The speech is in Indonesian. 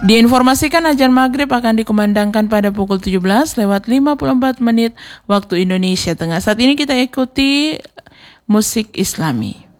Diinformasikan azan maghrib akan dikumandangkan pada pukul 17:54 waktu Indonesia Tengah. Saat ini kita ikuti musik Islami.